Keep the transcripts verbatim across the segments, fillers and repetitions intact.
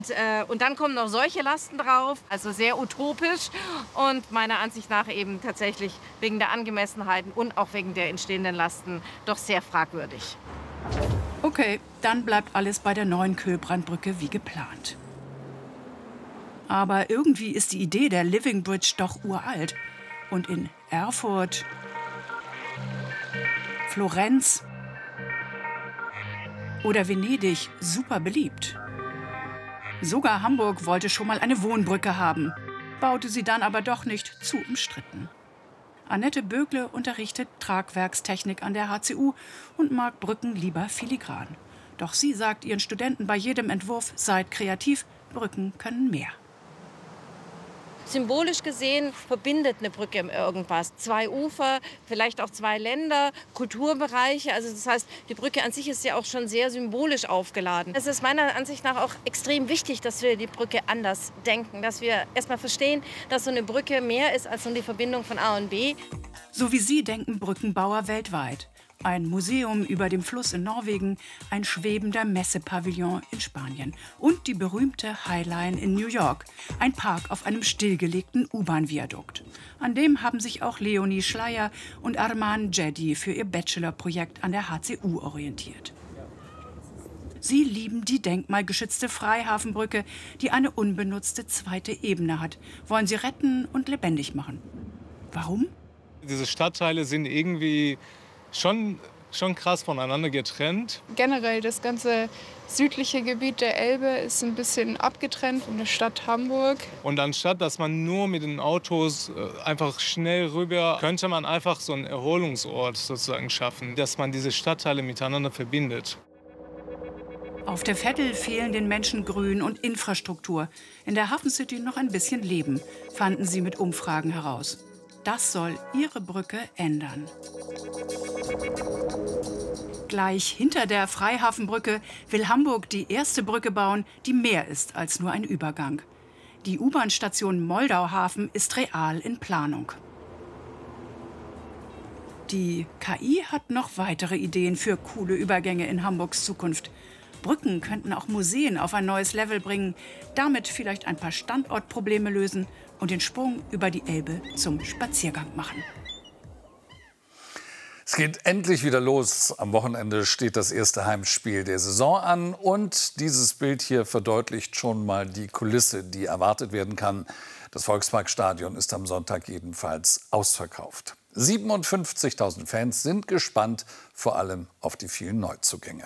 Und, äh, und dann kommen noch solche Lasten drauf, also sehr utopisch und meiner Ansicht nach eben tatsächlich wegen der Angemessenheiten und auch wegen der entstehenden Lasten doch sehr fragwürdig. Okay, dann bleibt alles bei der neuen Köhlbrandbrücke wie geplant. Aber irgendwie ist die Idee der Living Bridge doch uralt. Und in Erfurt, Florenz oder Venedig super beliebt. Sogar Hamburg wollte schon mal eine Wohnbrücke haben, baute sie dann aber doch nicht, zu umstritten. Annette Bögle unterrichtet Tragwerkstechnik an der H C U und mag Brücken lieber filigran. Doch sie sagt ihren Studenten bei jedem Entwurf, seid kreativ, Brücken können mehr. Symbolisch gesehen verbindet eine Brücke irgendwas. Zwei Ufer, vielleicht auch zwei Länder, Kulturbereiche. Also das heißt, die Brücke an sich ist ja auch schon sehr symbolisch aufgeladen. Es ist meiner Ansicht nach auch extrem wichtig, dass wir die Brücke anders denken. Dass wir erstmal verstehen, dass so eine Brücke mehr ist als nur die Verbindung von A und B. So wie sie denken Brückenbauer weltweit. Ein Museum über dem Fluss in Norwegen, ein schwebender Messepavillon in Spanien und die berühmte High Line in New York, ein Park auf einem stillgelegten U-Bahn-Viadukt. An dem haben sich auch Leonie Schleier und Arman Jeddi für ihr Bachelorprojekt an der H C U orientiert. Sie lieben die denkmalgeschützte Freihafenbrücke, die eine unbenutzte zweite Ebene hat, wollen sie retten und lebendig machen. Warum? Diese Stadtteile sind irgendwie schon, schon krass voneinander getrennt. Generell das ganze südliche Gebiet der Elbe ist ein bisschen abgetrennt von der Stadt Hamburg. Und anstatt, dass man nur mit den Autos einfach schnell rüber, könnte man einfach so einen Erholungsort sozusagen schaffen, dass man diese Stadtteile miteinander verbindet. Auf der Veddel fehlen den Menschen Grün und Infrastruktur. In der Hafencity noch ein bisschen Leben, fanden sie mit Umfragen heraus. Das soll ihre Brücke ändern. Gleich hinter der Freihafenbrücke will Hamburg die erste Brücke bauen, die mehr ist als nur ein Übergang. Die U-Bahn-Station Moldauhafen ist real in Planung. Die K I hat noch weitere Ideen für coole Übergänge in Hamburgs Zukunft. Brücken könnten auch Museen auf ein neues Level bringen, damit vielleicht ein paar Standortprobleme lösen und den Sprung über die Elbe zum Spaziergang machen. Es geht endlich wieder los. Am Wochenende steht das erste Heimspiel der Saison an. Und dieses Bild hier verdeutlicht schon mal die Kulisse, die erwartet werden kann. Das Volksparkstadion ist am Sonntag jedenfalls ausverkauft. siebenundfünfzigtausend Fans sind gespannt, vor allem auf die vielen Neuzugänge.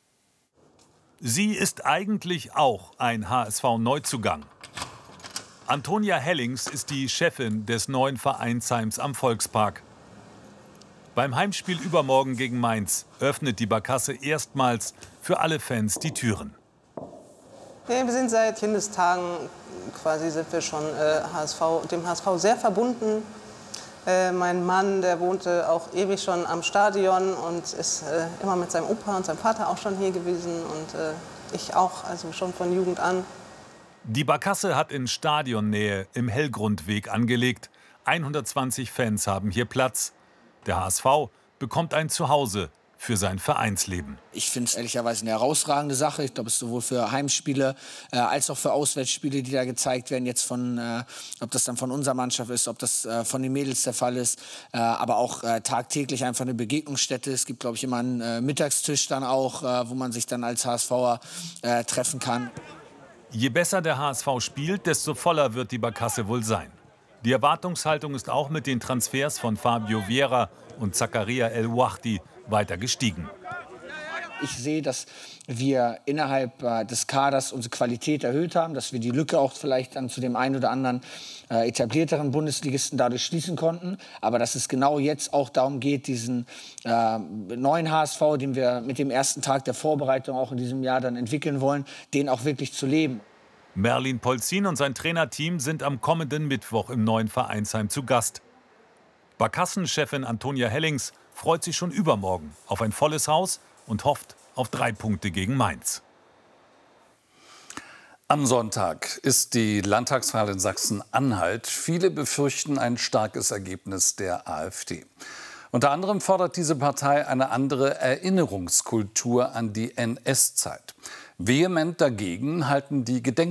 Sie ist eigentlich auch ein H S V-Neuzugang. Antonia Hellings ist die Chefin des neuen Vereinsheims am Volkspark. Beim Heimspiel übermorgen gegen Mainz öffnet die Barkasse erstmals für alle Fans die Türen. Ja, wir sind seit Kindestagen quasi sind wir schon äh, H S V, dem H S V sehr verbunden. Äh, mein Mann, der wohnte auch ewig schon am Stadion und ist äh, immer mit seinem Opa und seinem Vater auch schon hier gewesen und äh, ich auch, also schon von Jugend an. Die Barkasse hat in Stadionnähe im Hellgrundweg angelegt. hundertzwanzig Fans haben hier Platz. Der H S V bekommt ein Zuhause für sein Vereinsleben. Ich finde es ehrlicherweise eine herausragende Sache. Ich glaube, es ist sowohl für Heimspiele äh, als auch für Auswärtsspiele, die da gezeigt werden, jetzt von, äh, ob das dann von unserer Mannschaft ist, ob das äh, von den Mädels der Fall ist, äh, aber auch äh, tagtäglich einfach eine Begegnungsstätte. Es gibt, glaube ich, immer einen äh, Mittagstisch dann auch, äh, wo man sich dann als HSVer äh, treffen kann. Je besser der H S V spielt, desto voller wird die Barkasse wohl sein. Die Erwartungshaltung ist auch mit den Transfers von Fabio Vieira und Zakaria El-Wahdi weiter gestiegen. Ich sehe, dass wir innerhalb äh, des Kaders unsere Qualität erhöht haben, dass wir die Lücke auch vielleicht dann zu dem einen oder anderen äh, etablierteren Bundesligisten dadurch schließen konnten. Aber dass es genau jetzt auch darum geht, diesen äh, neuen H S V, den wir mit dem ersten Tag der Vorbereitung auch in diesem Jahr dann entwickeln wollen, den auch wirklich zu leben. Merlin Polzin und sein Trainerteam sind am kommenden Mittwoch im neuen Vereinsheim zu Gast. Barkassenchefin Antonia Hellings freut sich schon übermorgen auf ein volles Haus und hofft auf drei Punkte gegen Mainz. Am Sonntag ist die Landtagswahl in Sachsen-Anhalt. Viele befürchten ein starkes Ergebnis der AfD. Unter anderem fordert diese Partei eine andere Erinnerungskultur an die N S-Zeit. Vehement dagegen halten die Gedenk